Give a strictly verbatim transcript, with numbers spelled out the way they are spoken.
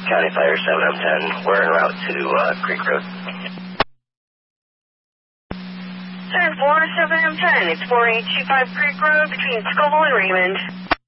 County Fire seven M ten. We're en route to uh, Creek Road. ten four, seven M ten. It's four eight two five Creek Road between Scoville and Raymond.